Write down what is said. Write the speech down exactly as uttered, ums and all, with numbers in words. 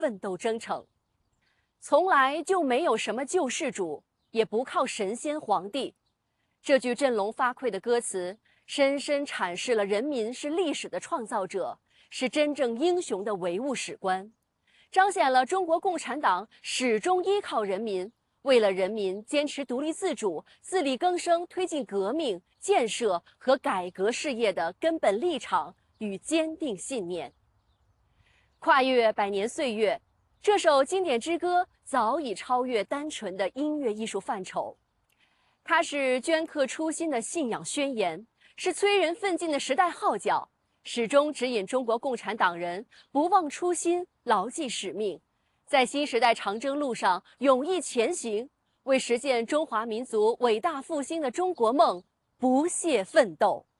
奋斗征程。从来就没有什么救世主，也不靠神仙皇帝。这句振聋发聩的歌词，深深阐释了人民是历史的创造者，是真正英雄的唯物史观，彰显了中国共产党始终依靠人民，为了人民坚持独立自主、自力更生、推进革命、建设和改革事业的根本立场与坚定信念。跨越百年岁月，这首经典之歌早已超越单纯的音乐艺术范畴，它是镌刻初心的信仰宣言，是催人奋进的时代号角，始终指引中国共产党人不忘初心、牢记使命，在新时代长征路上勇毅前行，为实现中华民族伟大复兴的中国梦不懈奋斗。